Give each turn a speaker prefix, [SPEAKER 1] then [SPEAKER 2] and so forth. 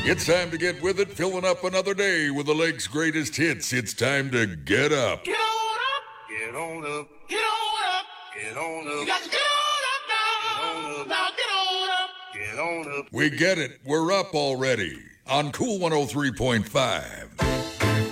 [SPEAKER 1] It's time to get with it, filling up another day with the lake's greatest hits. It's time to get up.
[SPEAKER 2] Get on up. Get on up. Get on up. Get on up. You got to get on up now. Get on up. Now get on up. Get on up.
[SPEAKER 1] We get it. We're up already on Cool 103.5.